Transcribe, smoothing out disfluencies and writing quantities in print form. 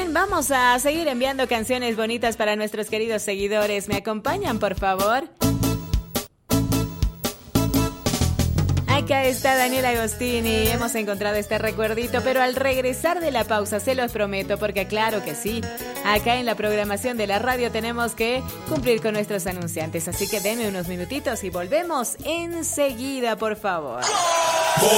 bien, vamos a seguir enviando canciones bonitas para nuestros queridos seguidores. ¿Me acompañan, por favor? Acá está Daniel Agostini, hemos encontrado este recuerdito, pero al regresar de la pausa, se los prometo, porque claro que sí, acá en la programación de la radio tenemos que cumplir con nuestros anunciantes, así que denme unos minutitos y volvemos enseguida, por favor.